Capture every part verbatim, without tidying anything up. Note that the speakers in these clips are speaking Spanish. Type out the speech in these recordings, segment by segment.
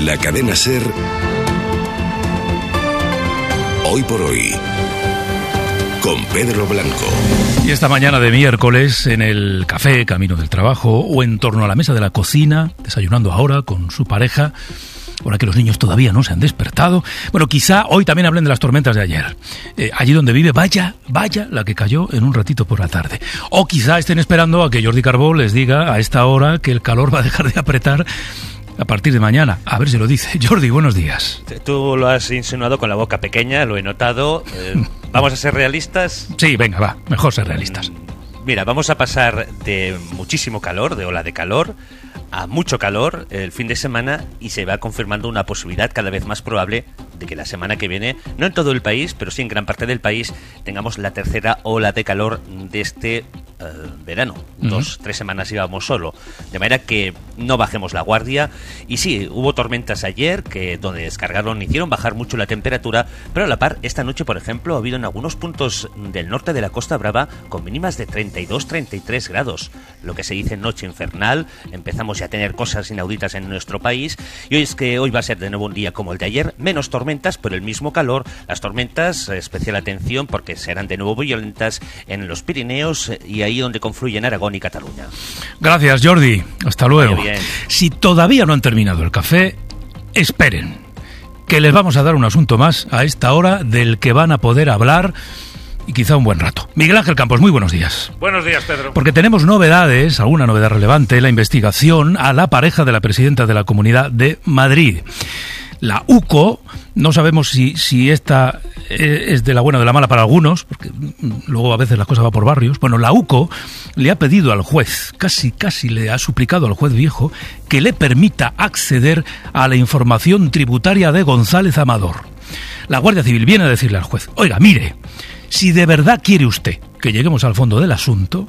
En la cadena SER, Hoy por Hoy, con Pedro Blanco. Y esta mañana de miércoles, en el café, camino del trabajo, o en torno a la mesa de la cocina, desayunando ahora con su pareja, ahora que los niños todavía no se han despertado. Bueno, quizá hoy también hablen de las tormentas de ayer. Eh, allí donde vive, vaya, vaya la que cayó en un ratito por la tarde. O quizá estén esperando a que Jordi Carbó les diga a esta hora que el calor va a dejar de apretar a partir de mañana. A ver si lo dice. Jordi, buenos días. Tú lo has insinuado con la boca pequeña, lo he notado. Eh, ¿Vamos a ser realistas? Sí, venga, va. Mejor ser realistas. Mira, vamos a pasar de muchísimo calor, de ola de calor, a mucho calor el fin de semana, y se va confirmando una posibilidad cada vez más probable de que la semana que viene, no en todo el país, pero sí en gran parte del país, tengamos la tercera ola de calor de este uh, verano. Uh-huh. Dos, tres semanas íbamos solo. De manera que no bajemos la guardia. Y sí, hubo tormentas ayer que donde descargaron, hicieron bajar mucho la temperatura, pero a la par, esta noche, por ejemplo, ha habido en algunos puntos del norte de la Costa Brava con mínimas de treinta y dos, treinta y tres grados. Lo que se dice noche infernal. Empezamos ya a tener cosas inauditas en nuestro país. Y hoy es que hoy va a ser de nuevo un día como el de ayer, menos tormentas, pero el mismo calor. Las tormentas, especial atención, porque serán de nuevo violentas en los Pirineos y ahí donde confluyen Aragón y Cataluña. Gracias, Jordi. Hasta luego. Si todavía no han terminado el café, esperen, que les vamos a dar un asunto más a esta hora del que van a poder hablar y quizá un buen rato. Miguel Ángel Campos, muy buenos días. Buenos días, Pedro. Porque tenemos novedades, alguna novedad relevante, la investigación a la pareja de la presidenta de la Comunidad de Madrid. La U C O, no sabemos si, si esta es de la buena o de la mala para algunos, porque luego a veces la cosa va por barrios. Bueno, la U C O le ha pedido al juez, casi casi le ha suplicado al juez viejo, que le permita acceder a la información tributaria de González Amador. La Guardia Civil viene a decirle al juez: oiga, mire, si de verdad quiere usted que lleguemos al fondo del asunto,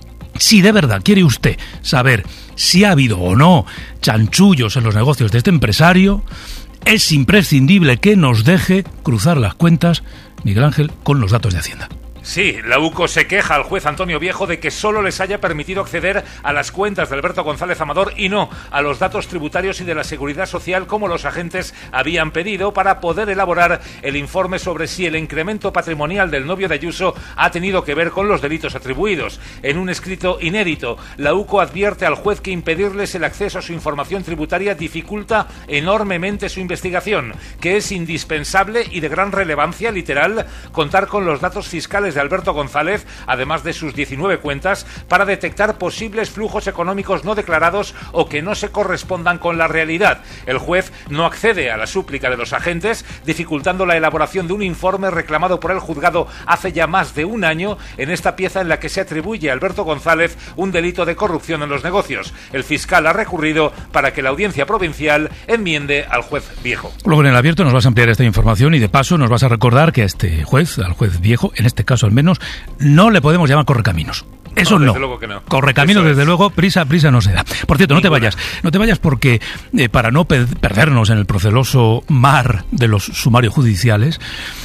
si de verdad quiere usted saber si ha habido o no chanchullos en los negocios de este empresario, es imprescindible que nos deje cruzar las cuentas, Miguel Ángel, con los datos de Hacienda. Sí, la U C O se queja al juez Antonio Viejo de que solo les haya permitido acceder a las cuentas de Alberto González Amador y no a los datos tributarios y de la Seguridad Social como los agentes habían pedido para poder elaborar el informe sobre si el incremento patrimonial del novio de Ayuso ha tenido que ver con los delitos atribuidos. En un escrito inédito, la U C O advierte al juez que impedirles el acceso a su información tributaria dificulta enormemente su investigación, que es indispensable y de gran relevancia, literal, contar con los datos fiscales de Alberto González, además de sus diecinueve cuentas, para detectar posibles flujos económicos no declarados o que no se correspondan con la realidad. El juez no accede a la súplica de los agentes, dificultando la elaboración de un informe reclamado por el juzgado hace ya más de un año en esta pieza en la que se atribuye a Alberto González un delito de corrupción en los negocios. El fiscal ha recurrido para que la audiencia provincial enmiende al juez Viejo. Luego en el abierto nos vas a ampliar esta información y de paso nos vas a recordar que a este juez, al juez Viejo, en este caso al menos, no le podemos llamar correcaminos. Eso no. no. Desde luego que no. Correcaminos, desde luego, prisa, prisa no se da. Por cierto, no Ninguna. te vayas. No te vayas porque, eh, para no pe- perdernos en el proceloso mar de los sumarios judiciales,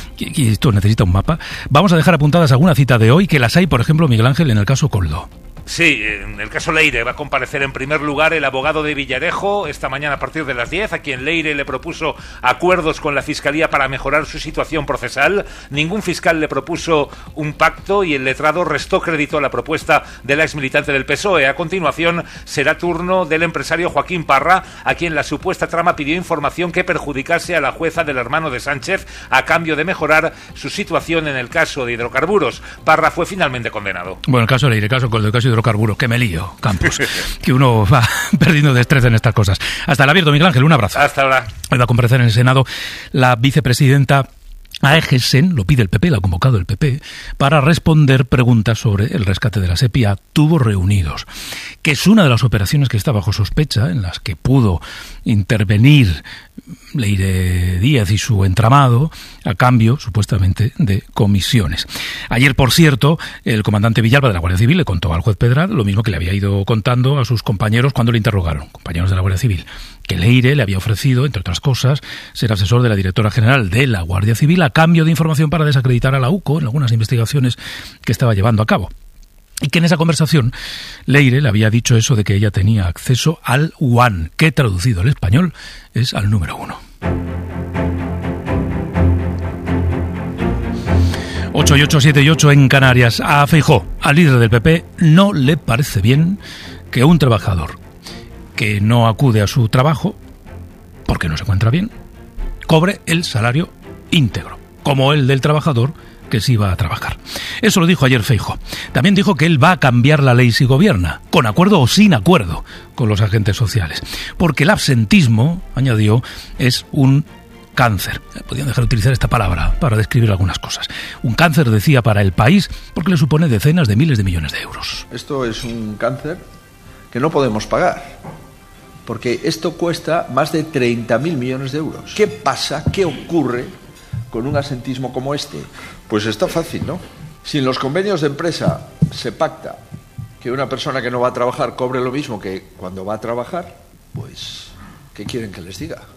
y esto necesita un mapa, vamos a dejar apuntadas alguna cita de hoy, que las hay, por ejemplo, Miguel Ángel, en el caso Koldo. Sí, en el caso Leire va a comparecer en primer lugar el abogado de Villarejo esta mañana a partir de las diez, a quien Leire le propuso acuerdos con la Fiscalía para mejorar su situación procesal. Ningún fiscal le propuso un pacto y el letrado restó crédito a la propuesta de la exmilitante del P S O E. A continuación será turno del empresario Joaquín Parra, a quien la supuesta trama pidió información que perjudicase a la jueza del hermano de Sánchez a cambio de mejorar su situación en el caso de hidrocarburos. Parra fue finalmente condenado. Bueno, el caso Leire, el caso Koldo, el caso de hidrocarburos, que me lío, Campos, que uno va perdiendo destreza en estas cosas. Hasta el abierto, Miguel Ángel, un abrazo. Hasta ahora. Hoy va a comparecer en el Senado la vicepresidenta Aegesen, lo pide el P P, lo ha convocado el P P, para responder preguntas sobre el rescate de la SEPI a tubos reunidos, que es una de las operaciones que está bajo sospecha, en las que pudo intervenir Leire Díaz y su entramado a cambio, supuestamente, de comisiones. Ayer, por cierto, el comandante Villalba de la Guardia Civil le contó al juez Pedral lo mismo que le había ido contando a sus compañeros cuando le interrogaron, compañeros de la Guardia Civil, que Leire le había ofrecido, entre otras cosas, ser asesor de la directora general de la Guardia Civil a cambio de información para desacreditar a la U C O en algunas investigaciones que estaba llevando a cabo. Y que en esa conversación Leire le había dicho eso de que ella tenía acceso al One, que traducido al español es al número uno. ocho y ocho, siete y ocho en Canarias. A Feijóo, al líder del P P, no le parece bien que un trabajador que no acude a su trabajo porque no se encuentra bien cobre el salario íntegro, como el del trabajador que sí va a trabajar. Eso lo dijo ayer Feijóo. También dijo que él va a cambiar la ley si gobierna, con acuerdo o sin acuerdo con los agentes sociales, porque el absentismo, añadió, es un cáncer. Podrían dejar de utilizar esta palabra para describir algunas cosas. Un cáncer, decía, para el país, porque le supone decenas de miles de millones de euros. Esto es un cáncer que no podemos pagar, porque esto cuesta más de treinta mil millones de euros. ¿Qué pasa? ¿Qué ocurre con un absentismo como este? Pues está fácil, ¿no? Si en los convenios de empresa se pacta que una persona que no va a trabajar cobre lo mismo que cuando va a trabajar, pues, ¿qué quieren que les diga?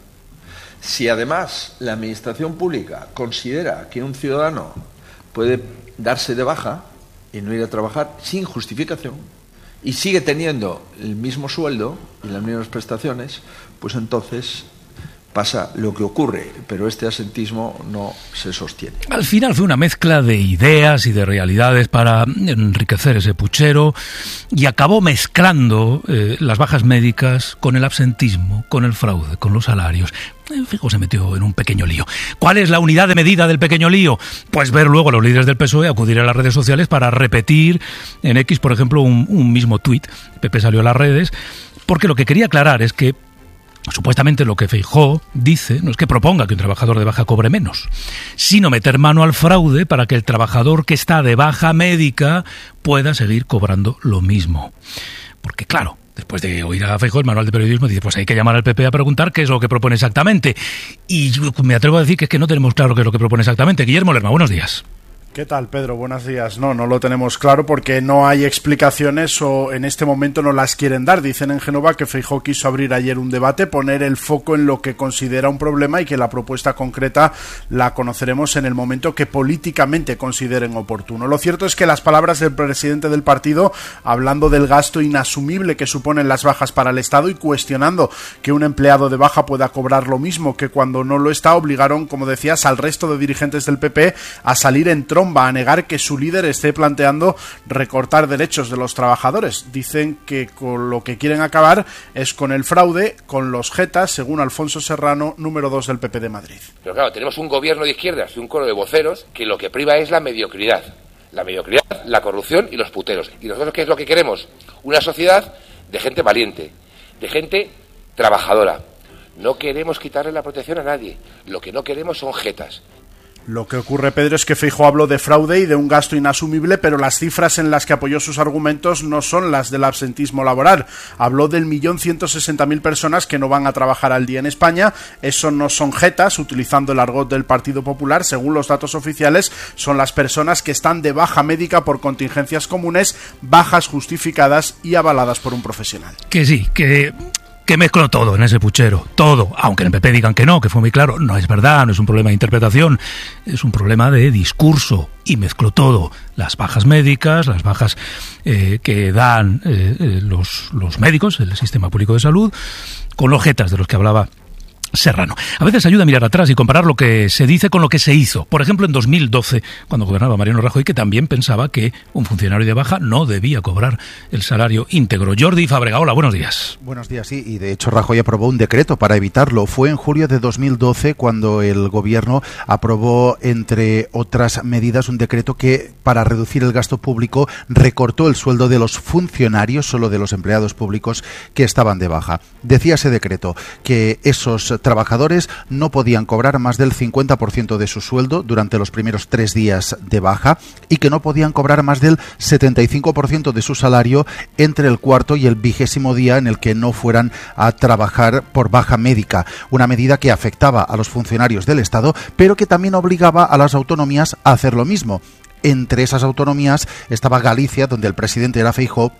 Si además la administración pública considera que un ciudadano puede darse de baja y no ir a trabajar sin justificación y sigue teniendo el mismo sueldo y las mismas prestaciones, pues entonces pasa lo que ocurre, pero este absentismo no se sostiene. Al final fue una mezcla de ideas y de realidades para enriquecer ese puchero y acabó mezclando eh, las bajas médicas con el absentismo, con el fraude, con los salarios. Feijóo se metió en un pequeño lío. ¿Cuál es la unidad de medida del pequeño lío? Pues ver luego a los líderes del P S O E acudir a las redes sociales para repetir en X, por ejemplo, un, un mismo tuit. P P salió a las redes porque lo que quería aclarar es que supuestamente lo que Feijóo dice no es que proponga que un trabajador de baja cobre menos, sino meter mano al fraude para que el trabajador que está de baja médica pueda seguir cobrando lo mismo. Porque claro, después de oír a Feijóo, el manual de periodismo dice, pues hay que llamar al P P a preguntar qué es lo que propone exactamente. Y yo me atrevo a decir que es que no tenemos claro qué es lo que propone exactamente. Guillermo Lerma, buenos días. ¿Qué tal, Pedro? Buenos días. No, no lo tenemos claro porque no hay explicaciones o en este momento no las quieren dar. Dicen en Génova que Feijóo quiso abrir ayer un debate, poner el foco en lo que considera un problema y que la propuesta concreta la conoceremos en el momento que políticamente consideren oportuno. Lo cierto es que las palabras del presidente del partido, hablando del gasto inasumible que suponen las bajas para el Estado y cuestionando que un empleado de baja pueda cobrar lo mismo que cuando no lo está, obligaron, como decías, al resto de dirigentes del P P a salir en trono va a negar que su líder esté planteando recortar derechos de los trabajadores. Dicen que con lo que quieren acabar es con el fraude, con los jetas, según Alfonso Serrano, número dos del P P de Madrid. Pero claro, tenemos un gobierno de izquierdas y un coro de voceros que lo que priva es la mediocridad. La mediocridad, la corrupción y los puteros. ¿Y nosotros qué es lo que queremos? Una sociedad de gente valiente, de gente trabajadora. No queremos quitarle la protección a nadie. Lo que no queremos son jetas. Lo que ocurre, Pedro, es que Feijóo habló de fraude y de un gasto inasumible, pero las cifras en las que apoyó sus argumentos no son las del absentismo laboral. Habló del millón ciento sesenta mil personas que no van a trabajar al día en España. Eso no son jetas, utilizando el argot del Partido Popular. Según los datos oficiales, son las personas que están de baja médica por contingencias comunes, bajas justificadas y avaladas por un profesional. Que sí, que... que mezcló todo en ese puchero, todo, aunque en el P P digan que no, que fue muy claro, no es verdad, no es un problema de interpretación, es un problema de discurso, y mezcló todo, las bajas médicas, las bajas eh, que dan eh, los, los médicos, el sistema público de salud, con los jetas de los que hablaba Serrano. A veces ayuda a mirar atrás y comparar lo que se dice con lo que se hizo. Por ejemplo, en dos mil doce, cuando gobernaba Mariano Rajoy, que también pensaba que un funcionario de baja no debía cobrar el salario íntegro. Jordi Fábrega, hola, buenos días. Buenos días, sí, y de hecho Rajoy aprobó un decreto para evitarlo. Fue en julio de dos mil doce cuando el gobierno aprobó, entre otras medidas, un decreto que, para reducir el gasto público, recortó el sueldo de los funcionarios, solo de los empleados públicos que estaban de baja. Decía ese decreto que esos trabajadores no podían cobrar más del cincuenta por ciento de su sueldo durante los primeros tres días de baja y que no podían cobrar más del setenta y cinco por ciento de su salario entre el cuarto y el vigésimo día en el que no fueran a trabajar por baja médica. Una medida que afectaba a los funcionarios del Estado, pero que también obligaba a las autonomías a hacer lo mismo. Entre esas autonomías estaba Galicia, donde el presidente era Feijóo,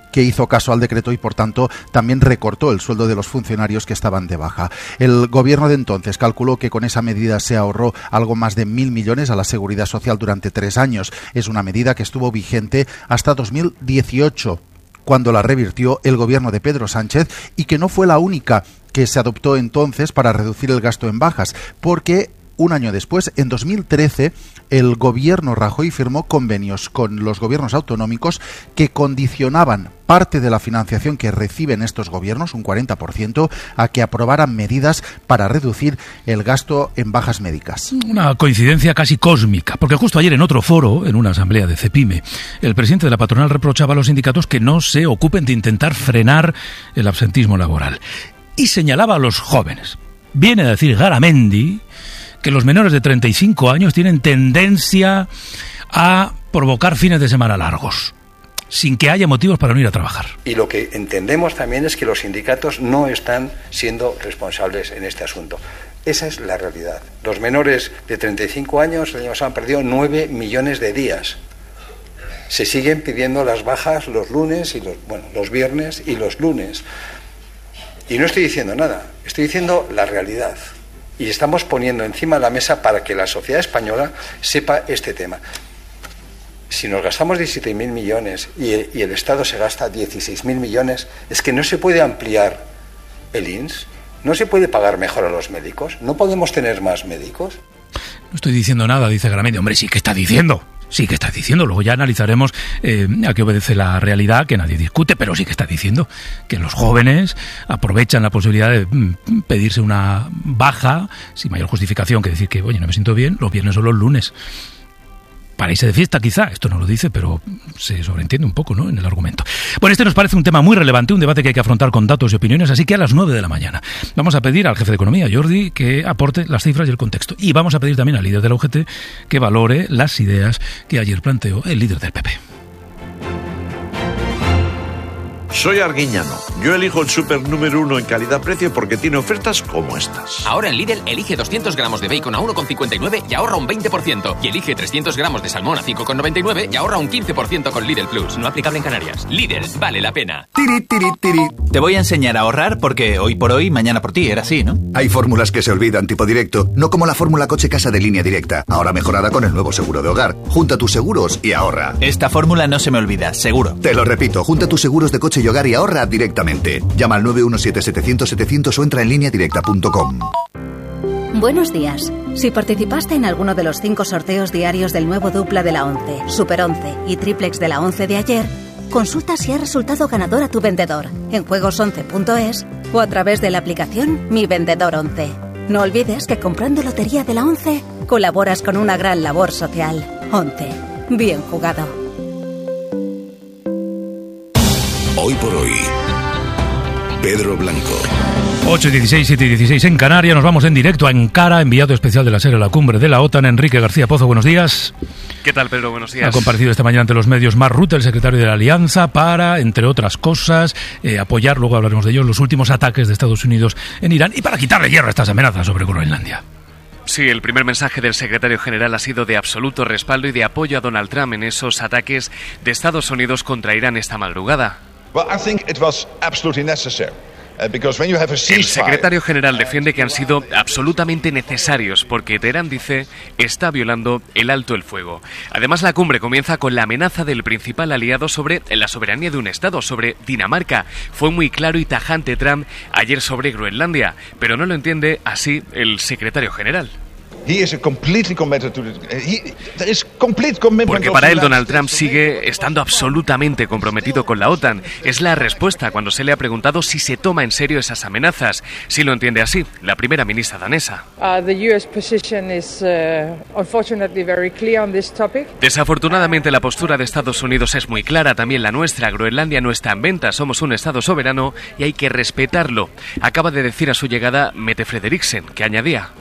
que hizo caso al decreto y, por tanto, también recortó el sueldo de los funcionarios que estaban de baja. El gobierno de entonces calculó que con esa medida se ahorró algo más de mil millones a la Seguridad Social durante tres años. Es una medida que estuvo vigente hasta dos mil dieciocho, cuando la revirtió el gobierno de Pedro Sánchez, y que no fue la única que se adoptó entonces para reducir el gasto en bajas, porque un año después, en dos mil trece, el gobierno Rajoy firmó convenios con los gobiernos autonómicos que condicionaban parte de la financiación que reciben estos gobiernos, un cuarenta por ciento, a que aprobaran medidas para reducir el gasto en bajas médicas. Una coincidencia casi cósmica, porque justo ayer en otro foro, en una asamblea de CEPIME, el presidente de la patronal reprochaba a los sindicatos que no se ocupen de intentar frenar el absentismo laboral y señalaba a los jóvenes. Viene a decir Garamendi que los menores de treinta y cinco años tienen tendencia a provocar fines de semana largos, sin que haya motivos para no ir a trabajar. Y lo que entendemos también es que los sindicatos no están siendo responsables en este asunto. Esa es la realidad. Los menores de treinta y cinco años el año pasado han perdido nueve millones de días. Se siguen pidiendo las bajas los lunes y los, bueno, los viernes y los lunes. Y no estoy diciendo nada, estoy diciendo la realidad. Y estamos poniendo encima de la mesa para que la sociedad española sepa este tema. Si nos gastamos diecisiete mil millones y el, y el Estado se gasta dieciséis mil millones, es que no se puede ampliar el I N S, no se puede pagar mejor a los médicos, no podemos tener más médicos. No estoy diciendo nada, dice Garamendi. Hombre, sí que está diciendo. Sí que está diciendo, luego ya analizaremos eh, a qué obedece la realidad, que nadie discute, pero sí que está diciendo que los jóvenes aprovechan la posibilidad de mm, pedirse una baja sin mayor justificación que decir que, oye, no me siento bien, los viernes o los lunes. Para irse de fiesta, quizá. Esto no lo dice, pero se sobreentiende un poco, ¿no?, en el argumento. Bueno, este nos parece un tema muy relevante, un debate que hay que afrontar con datos y opiniones, así que a las nueve de la mañana vamos a pedir al jefe de Economía, Jordi, que aporte las cifras y el contexto. Y vamos a pedir también al líder de la U G T que valore las ideas que ayer planteó el líder del P P. Soy Arguiñano. Yo elijo el súper número uno en calidad-precio porque tiene ofertas como estas. Ahora en Lidl elige doscientos gramos de bacon a uno con cincuenta y nueve y ahorra un veinte por ciento. Y elige trescientos gramos de salmón a cinco con noventa y nueve y ahorra un quince por ciento con Lidl Plus. No aplicable en Canarias. Lidl, vale la pena. Tiri, tiri, tiri. Te voy a enseñar a ahorrar porque hoy por hoy, mañana por ti. Era así, ¿no? Hay fórmulas que se olvidan, tipo directo. No como la fórmula coche-casa de Línea Directa. Ahora mejorada con el nuevo seguro de hogar. Junta tus seguros y ahorra. Esta fórmula no se me olvida, seguro. Te lo repito. Junta tus seguros de coche y hogar y ahorra directamente. Llama al nueve uno siete setecientos setecientos o entra en línea directa punto com. Buenos días. Si participaste en alguno de los cinco sorteos diarios del nuevo dupla de la once, Super once y Triplex de la once de ayer, consulta si ha resultado ganador a tu vendedor en juegos once punto es o a través de la aplicación Mi Vendedor once. No olvides que comprando Lotería de la once colaboras con una gran labor social. once. Bien jugado. Hoy por hoy, Pedro Blanco. ocho y dieciséis, siete y dieciséis en Canarias. Nos vamos en directo a Ankara, enviado especial de la serie La Cumbre de la OTAN, Enrique García Pozo. Buenos días. ¿Qué tal, Pedro? Buenos días. Ha comparecido esta mañana ante los medios Mark Rutte, el secretario de la Alianza, para, entre otras cosas, eh, apoyar, luego hablaremos de ellos, los últimos ataques de Estados Unidos en Irán y para quitarle hierro a estas amenazas sobre Groenlandia. Sí, el primer mensaje del secretario general ha sido de absoluto respaldo y de apoyo a Donald Trump en esos ataques de Estados Unidos contra Irán esta madrugada. Well, I think it was absolutely necessary. El secretario general defiende que han sido absolutamente necesarios porque Teherán, dice, está violando el alto el fuego. Además, la cumbre comienza con la amenaza del principal aliado sobre la soberanía de un Estado, sobre Dinamarca. Fue muy claro y tajante Trump ayer sobre Groenlandia, pero no lo entiende así el secretario general. Porque para él Donald Trump sigue estando absolutamente comprometido con la OTAN. Es la respuesta cuando se le ha preguntado si se toma en serio esas amenazas. Si lo entiende así, la primera ministra danesa. Desafortunadamente la postura de Estados Unidos es muy clara, también la nuestra. Groenlandia no está en venta, somos un Estado soberano y hay que respetarlo. Acaba de decir a su llegada Mette Frederiksen, que añadía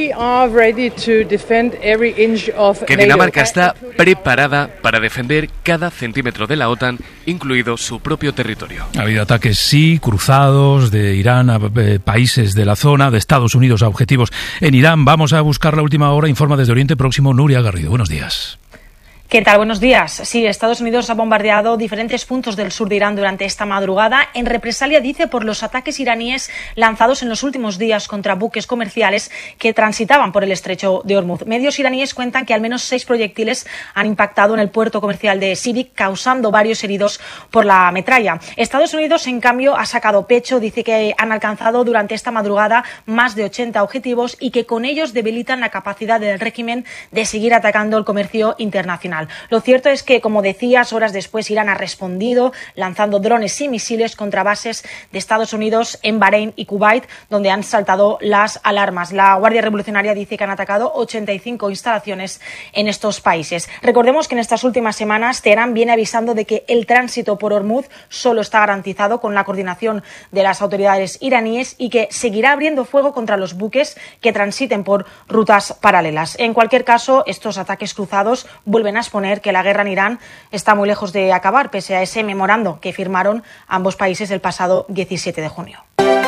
que Dinamarca está preparada para defender cada centímetro de la OTAN, incluido su propio territorio. Ha habido ataques, sí, cruzados de Irán a eh, países de la zona, de Estados Unidos a objetivos en Irán. Vamos a buscar la última hora. Informa desde Oriente Próximo Nuria Garrido. Buenos días. ¿Qué tal? Buenos días. Sí, Estados Unidos ha bombardeado diferentes puntos del sur de Irán durante esta madrugada en represalia, dice, por los ataques iraníes lanzados en los últimos días contra buques comerciales que transitaban por el estrecho de Hormuz. Medios iraníes cuentan que al menos seis proyectiles han impactado en el puerto comercial de Sirik, causando varios heridos por la metralla. Estados Unidos, en cambio, ha sacado pecho, dice que han alcanzado durante esta madrugada más de ochenta objetivos y que con ellos debilitan la capacidad del régimen de seguir atacando el comercio internacional. Lo cierto es que, como decías, horas después Irán ha respondido lanzando drones y misiles contra bases de Estados Unidos en Bahrein y Kuwait, donde han saltado las alarmas. La Guardia Revolucionaria dice que han atacado ochenta y cinco instalaciones en estos países. Recordemos que en estas últimas semanas Teherán viene avisando de que el tránsito por Hormuz solo está garantizado con la coordinación de las autoridades iraníes y que seguirá abriendo fuego contra los buques que transiten por rutas paralelas. En cualquier caso, estos ataques cruzados vuelven a exponer que la guerra en Irán está muy lejos de acabar, pese a ese memorando que firmaron ambos países el pasado diecisiete de junio.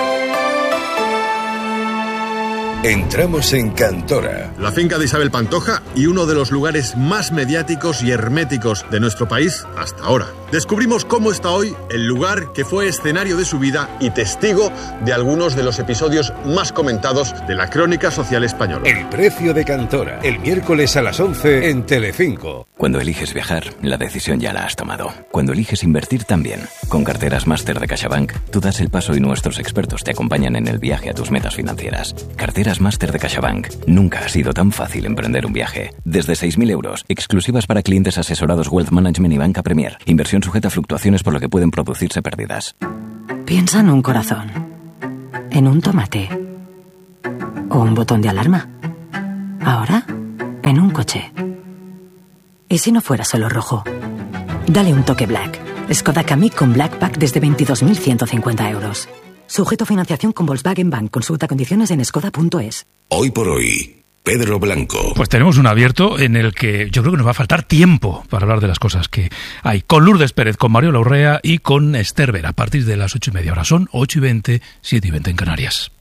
Entramos en Cantora. La finca de Isabel Pantoja y uno de los lugares más mediáticos y herméticos de nuestro país hasta ahora. Descubrimos cómo está hoy el lugar que fue escenario de su vida y testigo de algunos de los episodios más comentados de la crónica social española. El precio de Cantora, el miércoles a las once en Telecinco. Cuando eliges viajar, la decisión ya la has tomado. Cuando eliges invertir también. Con Carteras Máster de CaixaBank, tú das el paso y nuestros expertos te acompañan en el viaje a tus metas financieras. Carteras Máster de CaixaBank. Nunca ha sido tan fácil emprender un viaje. Desde seis mil euros, exclusivas para clientes asesorados Wealth Management y Banca Premier. Inversión sujeta a fluctuaciones por lo que pueden producirse pérdidas. Piensa en un corazón, en un tomate o un botón de alarma. Ahora, en un coche. ¿Y si no fuera solo rojo? Dale un toque Black. Skoda Kamiq con Black Pack desde veintidós mil ciento cincuenta euros. Sujeto a financiación con Volkswagen Bank. Consulta condiciones en skoda punto es. Hoy por hoy, Pedro Blanco. Pues tenemos un abierto en el que yo creo que nos va a faltar tiempo para hablar de las cosas que hay. Con Lourdes Pérez, con Mario Urrea y con Esther Vera, a partir de las ocho y media. Ahora son ocho y veinte, siete y veinte en Canarias.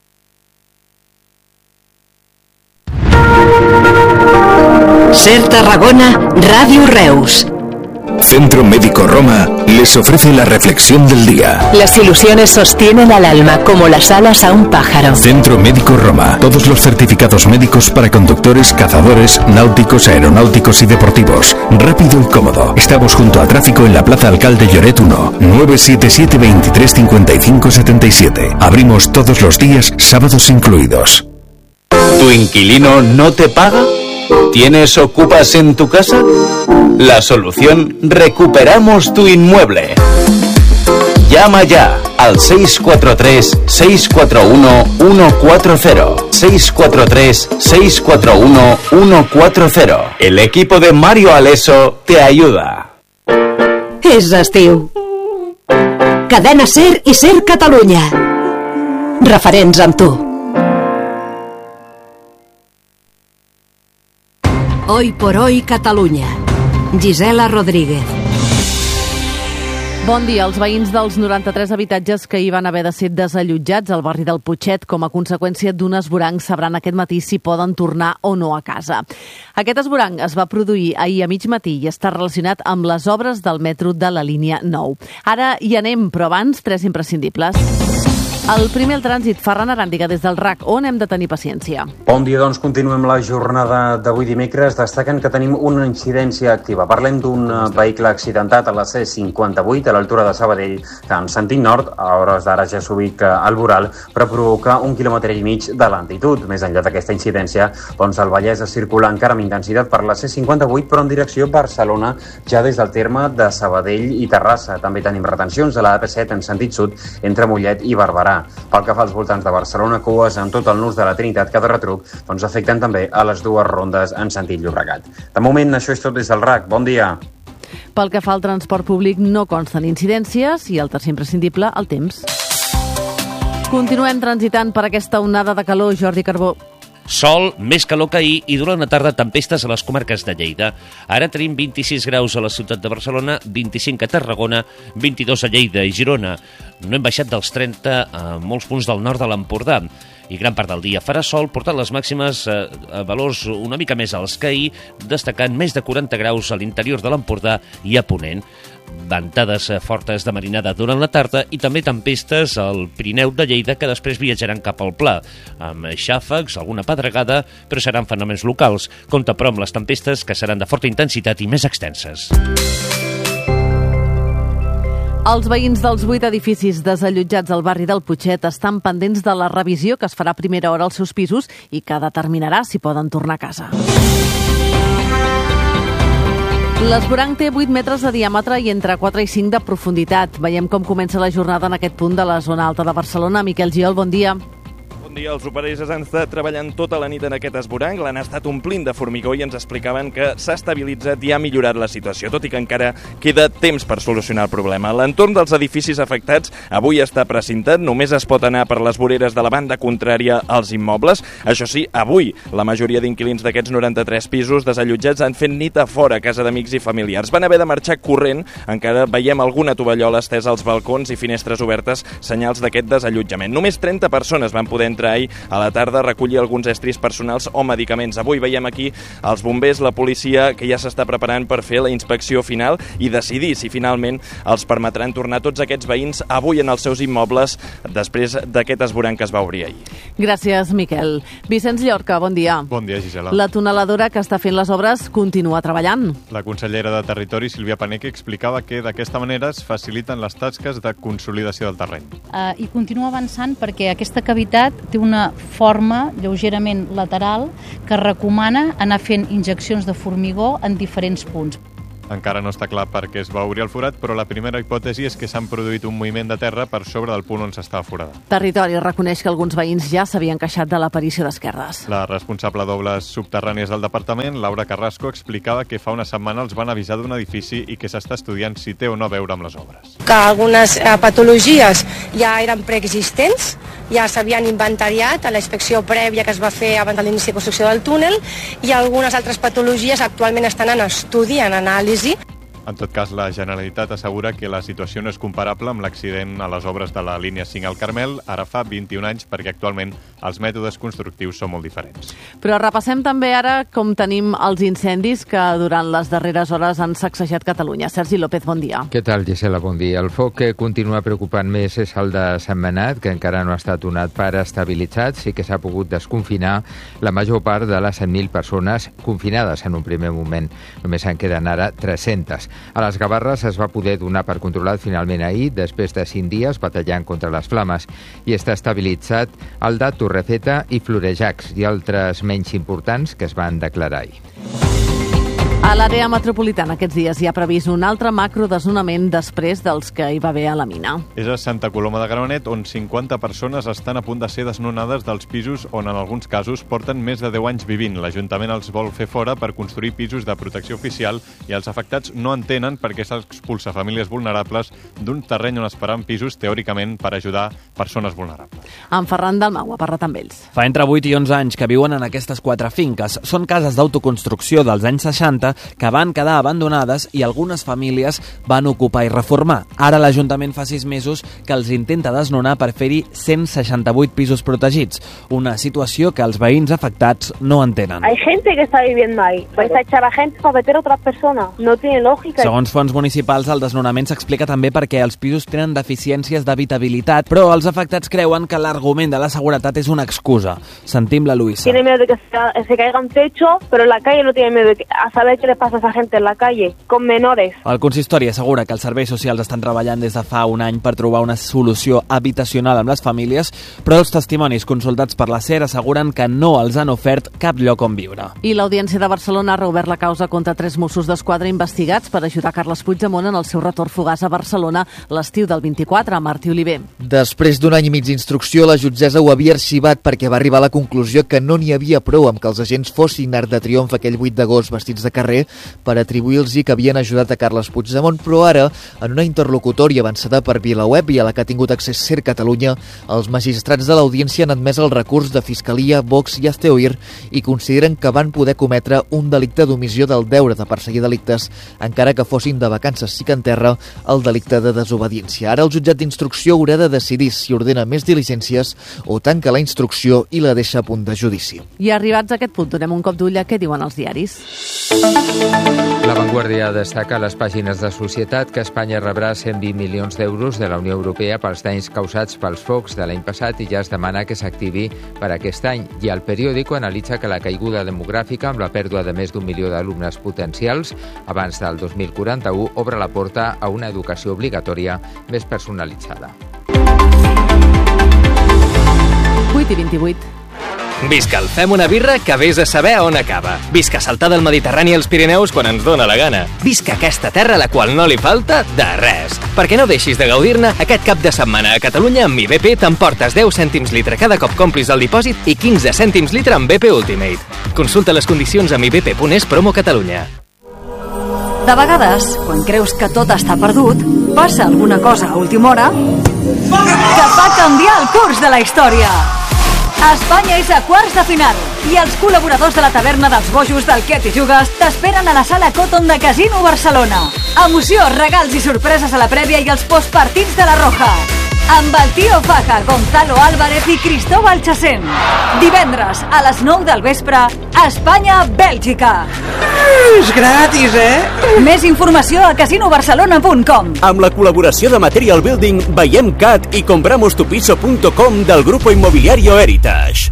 Ser Tarragona, Radio Reus. Centro Médico Roma les ofrece la reflexión del día. Las ilusiones sostienen al alma como las alas a un pájaro. Centro Médico Roma. Todos los certificados médicos para conductores, cazadores, náuticos, aeronáuticos y deportivos. Rápido y cómodo. Estamos junto a tráfico en la Plaza Alcalde Lloret uno. nueve siete siete, veintitrés cincuenta y cinco setenta y siete. Abrimos todos los días, sábados incluidos. ¿Tu inquilino no te paga? ¿Tienes ocupas en tu casa? La solución: recuperamos tu inmueble. Llama ya al seis cuatro tres, seis cuatro uno, uno cuatro cero. seis cuatro tres, seis cuatro uno, uno cuatro cero. El equipo de Mario Aleso te ayuda. És estiu. Cadena SER i SER Catalunya. Referents amb tu. Hoy por hoy Catalunya. Gisela Rodríguez. Bon dia. Els veïns dels noranta-tres habitatges que hi van haver de ser desallotjats al barri del Putxet com a conseqüència d'un esvoranc sabran aquest matí si poden tornar o no a casa. Aquest esvoranc es va produir ahir a mig matí i està relacionat amb les obres del metro de la línia nou. Ara hi anem, però abans tres imprescindibles. El primer, el trànsit. Ferran Aràndiga, des del R A C, on hem de tenir paciència. Bon dia, doncs continuem la jornada d'avui dimecres. Destaquen que tenim una incidència activa. Parlem d'un vehicle accidentat a la C cinquanta-vuit a l'altura de Sabadell, que en sentit nord, a hores d'ara ja s'ubica al voral, però provoca un quilòmetre i mig de lentitud. Més enllà d'aquesta incidència, doncs el Vallès es circula encara amb intensitat per la C cinquanta-vuit, però en direcció Barcelona, ja des del terme de Sabadell i Terrassa. També tenim retencions a la A P set en sentit sud, entre Mollet i Barberà. Pel que fa als voltants de Barcelona, cues en tot el nus de la Trinitat que de retruc doncs afecten també a les dues rondes en sentit Llobregat. De moment, això és tot des del R A C. Bon dia. Pel que fa al transport públic, no consten incidències i el tercer imprescindible, el temps. Continuem transitant per aquesta onada de calor, Jordi Carbó. Sol, més calor que ahir i durant la tarda tempestes a les comarques de Lleida. Ara tenim vint-i-sis graus a la ciutat de Barcelona, vint-i-cinc a Tarragona, vint-i-dos a Lleida i Girona. No hem baixat dels trenta a molts punts del nord de l'Empordà. I gran part del dia farà sol, portant les màximes a, a valors una mica més alts que ahir, destacant més de quaranta graus a l'interior de l'Empordà i a Ponent. Ventades fortes de marinada durant la tarda i també tempestes al Pirineu de Lleida que després viatjaran cap al Pla, amb xàfecs, alguna pedregada, però seran fenòmens locals. Compte però amb les tempestes que seran de forta intensitat i més extenses. Els veïns dels vuit edificis desallotjats al barri del Putxet estan pendents de la revisió que es farà a primera hora als seus pisos i que determinarà si poden tornar a casa. L'esvoranc té vuit metres de diàmetre i entre quatre i cinc de profunditat. Veiem com comença la jornada en aquest punt de la zona alta de Barcelona. Miquel Giol, bon dia. Bon dia, els operadors han estat treballant tota la nit en aquest esvoranc, l'han estat omplint de formigó i ens explicaven que s'ha estabilitzat i ha millorat la situació, tot i que encara queda temps per solucionar el problema. L'entorn dels edificis afectats avui està precintat, només es pot anar per les voreres de la banda contrària als immobles. Això sí, avui la majoria d'inquilins d'aquests noranta-tres pisos desallotjats han fet nit a fora a casa d'amics i familiars. Van haver de marxar corrent, encara veiem alguna tovallola estesa als balcons i finestres obertes, senyals d'aquest desallotjament. Només trenta persones van poder entrar ahir a la tarda a recollir alguns estris personals o medicaments. Avui veiem aquí els bombers, la policia, que ja s'està preparant per fer la inspecció final i decidir si finalment els permetran tornar tots aquests veïns avui en els seus immobles després d'aquest esvoranc que es va obrir ahir. Gràcies, Miquel. Vicenç Llorca, bon dia. Bon dia, Gisela. La tuneladora que està fent les obres continua treballant. La consellera de Territori, Sílvia Paneque, explicava que d'aquesta manera es faciliten les tasques de consolidació del terreny. Uh, I continua avançant perquè aquesta cavitat té una forma lleugerament lateral que recomana anar fent injeccions de formigó en diferents punts. Encara no està clar per què es va obrir el forat, però la primera hipòtesi és que s'han produït un moviment de terra per sobre del punt on s'estava forada. Territori reconeix que alguns veïns ja s'havien queixat de l'aparició d'esquerdes. La responsable d'obres subterrànies del departament, Laura Carrasco, explicava que fa una setmana els van avisar d'un edifici i que s'està estudiant si té o no a veure amb les obres. Que algunes eh, patologies ja eren preexistents, ja s'havien inventariat a la inspecció prèvia que es va fer abans de l'inici de construcció del túnel i algunes altres patologies actualment estan en estudi, en anàlisi. En tot cas, la Generalitat assegura que la situació no és comparable amb l'accident a les obres de la línia cinc al Carmel, ara fa vint-i-un anys, perquè actualment els mètodes constructius són molt diferents. Però repassem també ara com tenim els incendis que durant les darreres hores han sacsejat Catalunya. Sergi López, bon dia. Què tal, Gisela? Bon dia. El foc que continua preocupant més és el de Sentmenat, que encara no ha estat donat per estabilitzat. Sí que s'ha pogut desconfinar la major part de les set mil persones confinades en un primer moment. Només en queden ara tres-centes. A les Gavarres es va poder donar per controlat finalment ahir, després de cinc dies batallant contra les flames, i està estabilitzat el de Torrefeta i Florejacs i altres menys importants que es van declarar ahir. A l'àrea metropolitana aquests dies hi ha previst un altre macrodesnonament després dels que hi va haver a la mina. És a Santa Coloma de Gramenet, on cinquanta persones estan a punt de ser desnonades dels pisos on en alguns casos porten més de deu anys vivint. L'Ajuntament els vol fer fora per construir pisos de protecció oficial i els afectats no entenen per què s'expulsa famílies vulnerables d'un terreny on es faran pisos teòricament per ajudar persones vulnerables. En Ferran Dalmau ha parlat amb ells. Fa entre vuit i onze anys que viuen en aquestes quatre finques. Són cases d'autoconstrucció dels anys seixanta que van quedar abandonades i algunes famílies van ocupar i reformar. Ara l'Ajuntament fa sis mesos que els intenta desnonar per fer-hi cent seixanta-vuit pisos protegits, una situació que els veïns afectats no entenen. Hay gente que está viviendo ahí, pues a echar a gente para meter a otras personas, no tiene lógica. Segons fonts municipals, el desnonament s'explica també perquè els pisos tenen deficiències d'habitabilitat, però els afectats creuen que l'argument de la seguretat és una excusa. Sentim la Luisa. Tiene miedo de que se, se caiga un techo, pero en la calle no tiene miedo de que, a saber qué le pasa a esa gente en la calle, con menores. El consistori assegura que els serveis socials estan treballant des de fa un any per trobar una solució habitacional amb les famílies, però els testimonis consultats per la SER asseguren que no els han ofert cap lloc on viure. I l'Audiència de Barcelona ha reobert la causa contra tres Mossos d'Esquadra investigats per ajudar Carles Puigdemont en el seu retorn fugaç a Barcelona l'estiu del vint-i-quatre, a Martí Oliver. Després d'un any i mig d'instrucció, la jutgessa ho havia arxivat perquè va arribar a la conclusió que no n'hi havia prou amb que els agents fossin Arc de Triomf aquell vuit d'agost vestits de carrer carrer per atribuir-los que havien ajudat a Carles Puigdemont, però ara, en una interlocutòria avançada per VilaWeb i a la que ha tingut accés Ser Catalunya, els magistrats de l'audiència han admès el recurs de Fiscalia, Vox i Hazte Oír i consideren que van poder cometre un delicte d'omissió del deure de perseguir delictes, encara que fossin de vacances sí que en terra el delicte de desobediència. Ara el jutjat d'instrucció haurà de decidir si ordena més diligències o tanca la instrucció i la deixa a punt de judici. I arribats a aquest punt, donem un cop d'ull a què diuen els diaris. La Vanguardia destaca a les pàgines de Societat que Espanya rebrà cent vint milions d'euros de la Unió Europea pels danys causats pels focs de l'any passat i ja es demana que s'activi per aquest any. I el periòdico analitza que la caiguda demogràfica amb la pèrdua de més d'un milió d'alumnes potencials abans del dos mil quaranta-u obre la porta a una educació obligatòria més personalitzada. vuit i vint-i-vuit. Visca el Fem una birra que vés a saber on acaba. Visca saltar del Mediterrani als Pirineus quan ens dóna la gana. Visca aquesta terra a la qual no li falta de res. Perquè no deixis de gaudir-ne, aquest cap de setmana a Catalunya amb mi B P t'emportes deu cèntims litre cada cop complis el dipòsit i quinze cèntims litre amb B P Ultimate. Consulta les condicions a mi b p punt es promo Catalunya. De vegades, quan creus que tot està perdut, passa alguna cosa a última hora que fa canviar el curs de la història. Espanya és a quarts de final i els col·laboradors de la taverna dels bojos del Què t'hi jugues t'esperen a la sala Cotton de Casino Barcelona. Emoció, regals i sorpreses a la prèvia i els postpartits de la Roja. Amb el Tio Faja, Gonzalo Álvarez i Cristóbal Chacén. Divendres a les nou del vespre, Espanya-Bèlgica. És gratis, eh? Més informació a casino barcelona punt com. Amb la col·laboració de Material Building, Veiem Cat i compramos tu piso punto com del grupo inmobiliario Heritage.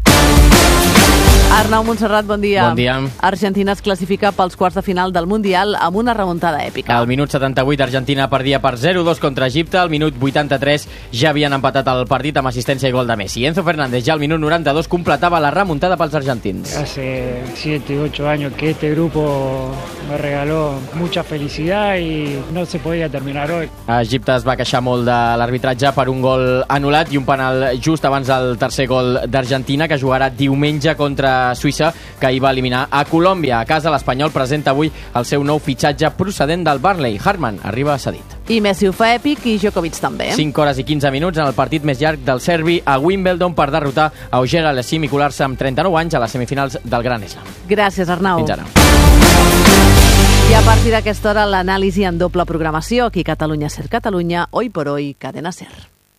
Arnau Montserrat, bon dia. Bon dia. Argentina es classifica pels quarts de final del Mundial amb una remuntada èpica. Al minut setanta-vuit, Argentina perdia per zero dos contra Egipte. Al minut vuitanta-tres ja havien empatat el partit amb assistència i gol de Messi. Enzo Fernández ja al minut noranta-dos completava la remuntada pels argentins. Hace siete, ocho años que este grupo me regaló mucha felicidad y no se podía terminar hoy. Egipte es va queixar molt de l'arbitratge per un gol anul·lat i un penal just abans del tercer gol d'Argentina, que jugarà diumenge contra Suïssa, que hi va eliminar a Colòmbia. A casa, l'Espanyol presenta avui el seu nou fitxatge procedent del Burnley. Hartman arriba cedit. I Messi ho fa èpic i Djokovic també. cinc hores i quinze minuts en el partit més llarg del serbi a Wimbledon per derrotar a Auger Aliassime i colar-se amb trenta-nou anys a les semifinals del Gran Slam. Gràcies, Arnau. Fins ara. I a partir d'aquesta hora, l'anàlisi en doble programació aquí a Catalunya Ser Catalunya, Hoy por Hoy, Cadena Ser.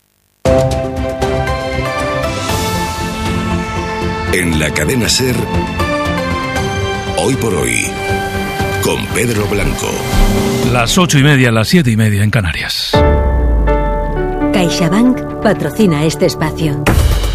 En la cadena Ser, Hoy por Hoy, con Pedro Blanco. Las ocho y media, las siete y media en Canarias. CaixaBank patrocina este espacio.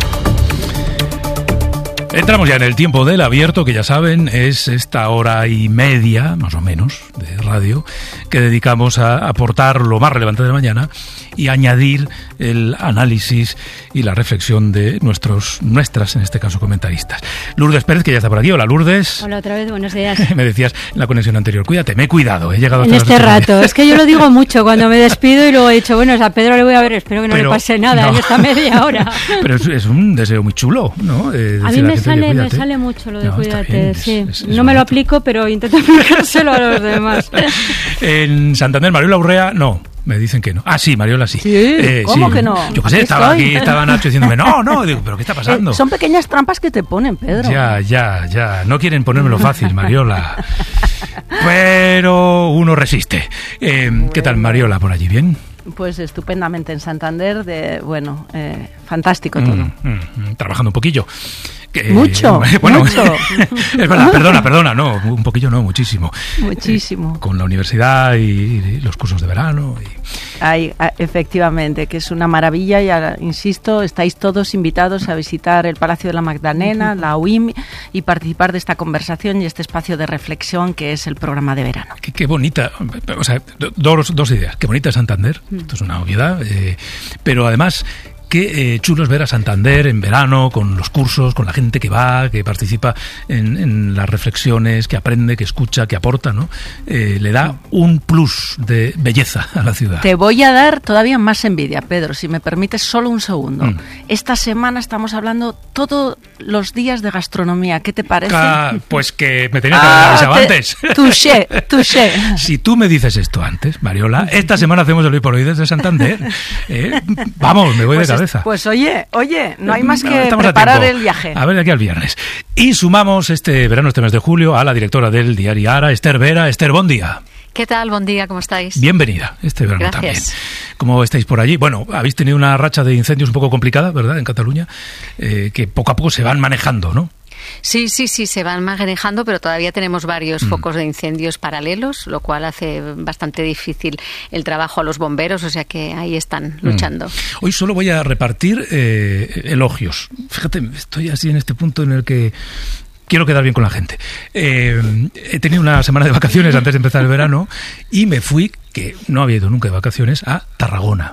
Entramos ya en el tiempo del abierto, que ya saben, es esta hora y media, más o menos, de radio, que dedicamos a aportar lo más relevante de la mañana y añadir el análisis y la reflexión de nuestros, nuestras, en este caso, comentaristas. Lourdes Pérez, que ya está por aquí. Hola, Lourdes. Hola, otra vez, buenos días. Me decías en la conexión anterior, cuídate, me he cuidado, he llegado en hasta este rato. Es que yo lo digo mucho cuando me despido y luego he dicho, bueno, a Pedro le voy a ver, espero que no Pero, le pase nada no. en esta media hora. Pero es, es un deseo muy chulo, ¿no? Eh, a mí me sale, me sale mucho lo de no, cuídate, bien, sí. es, es, es no me lo aplico, pero intento aplicárselo a los demás. En Santander, Mariola Urrea, no. Me dicen que no. Ah, sí, Mariola sí. Sí, eh, ¿cómo sí. que no? Yo qué sé, Aquí estaba estoy. aquí, estaba Nacho diciéndome, no, no, digo, pero ¿qué está pasando? Eh, son pequeñas trampas que te ponen, Pedro. Ya, ya, ya. No quieren ponérmelo fácil, Mariola. Pero uno resiste. Eh, bueno. ¿Qué tal, Mariola, por allí? ¿Bien? Pues estupendamente en Santander, de bueno, eh, fantástico todo. Mm, mm, mm, trabajando un poquillo. Que, mucho, bueno, mucho. Es verdad, perdona, perdona, no, un poquillo no, muchísimo. Muchísimo. Eh, con la universidad y, y los cursos de verano. Y... Ay, efectivamente, que es una maravilla y, ahora, insisto, estáis todos invitados a visitar el Palacio de la Magdalena, uh-huh. la U I M, y participar de esta conversación y este espacio de reflexión que es el programa de verano. Qué, qué bonita, o sea, dos, dos ideas. Qué bonita es Santander, uh-huh. esto es una obviedad, eh, pero además... Qué eh, chulo es ver a Santander en verano, con los cursos, con la gente que va, que participa en, en las reflexiones, que aprende, que escucha, que aporta, ¿no? Eh, le da un plus de belleza a la ciudad. Te voy a dar todavía más envidia, Pedro, si me permites solo un segundo. Mm. Esta semana estamos hablando todo los días de gastronomía. ¿Qué te parece? Ah, pues que me tenías que haber avisado te, antes. Touché, touché. Si tú me dices esto antes, Mariola, esta semana hacemos el Hoy por Hoy desde Santander. ¿Eh? Vamos, me voy pues de cabeza. Es, pues oye, oye, no hay más no, que preparar el viaje. A ver, de aquí al viernes. Y sumamos este verano, este mes de julio, a la directora del diario Ara, Esther Vera. Esther, buen día. ¿Qué tal? Buen día, ¿cómo estáis? Bienvenida este verano Gracias. también. ¿Cómo estáis por allí? Bueno, habéis tenido una racha de incendios un poco complicada, ¿verdad?, en Cataluña, eh, que poco a poco se van manejando, ¿no? Sí, sí, sí, se van manejando, pero todavía tenemos varios mm. focos de incendios paralelos, lo cual hace bastante difícil el trabajo a los bomberos, o sea que ahí están luchando. Mm. Hoy solo voy a repartir eh, elogios. Fíjate, estoy así en este punto en el que quiero quedar bien con la gente. Eh, he tenido una semana de vacaciones antes de empezar el verano y me fui, que no había ido nunca de vacaciones, a Tarragona.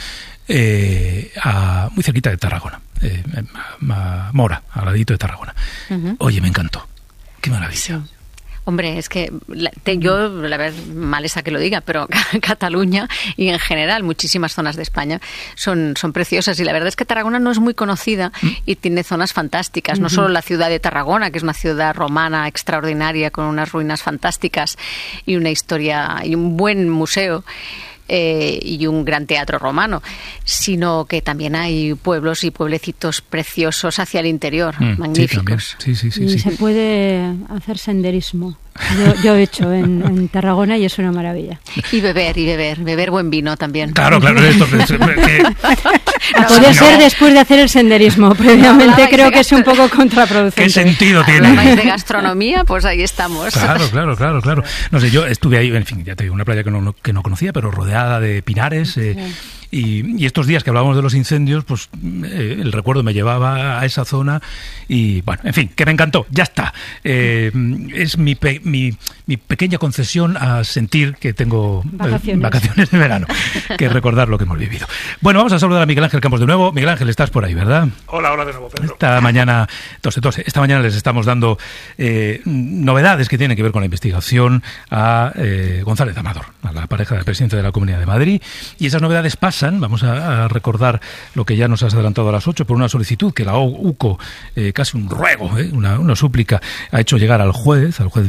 Eh, a, muy cerquita de Tarragona. Eh, a, a Mora, al ladito de Tarragona. Uh-huh. Oye, me encantó. Qué maravilla. Sí. Hombre, es que la, te, yo, la verdad, mal está que lo diga, pero Cataluña y en general muchísimas zonas de España son, son preciosas y la verdad es que Tarragona no es muy conocida ¿Mm? y tiene zonas fantásticas. No uh-huh. solo la ciudad de Tarragona, que es una ciudad romana extraordinaria con unas ruinas fantásticas y una historia y un buen museo. Eh, y un gran teatro romano, sino que también hay pueblos y pueblecitos preciosos hacia el interior, mm, magníficos. Sí, sí, sí, y sí, se sí. puede hacer senderismo. Yo, yo he hecho en, en Tarragona y es una maravilla. Y beber, y beber, beber buen vino también. Claro, claro, esto que... No, Puede no. ser después de hacer el senderismo. Previamente no, creo que es un poco contraproducente. ¿Qué sentido tiene? Hablabais de gastronomía, pues ahí estamos. Claro, claro, claro, claro. No sé, yo estuve ahí, en fin, ya te digo, una playa que no, que no conocía, pero rodeada de pinares. Eh, sí. Y, y estos días que hablábamos de los incendios, pues eh, el recuerdo me llevaba a esa zona y, bueno, en fin, que me encantó, ya está. Eh, es mi, pe, mi, mi pequeña concesión a sentir que tengo vacaciones. Eh, vacaciones de verano, que recordar lo que hemos vivido. Bueno, vamos a saludar a Miguel Ángel Campos de nuevo. Miguel Ángel, estás por ahí, ¿verdad? Hola, hola de nuevo, Pedro. Esta mañana, tose, tose, esta mañana les estamos dando eh, novedades que tienen que ver con la investigación a eh, González Amador, a la pareja del presidente de la Comunidad de Madrid, y esas novedades pasan. Vamos a, a recordar lo que ya nos has adelantado a las ocho por una solicitud que la U C O, eh, casi un ruego, eh, una, una súplica, ha hecho llegar al juez, al juez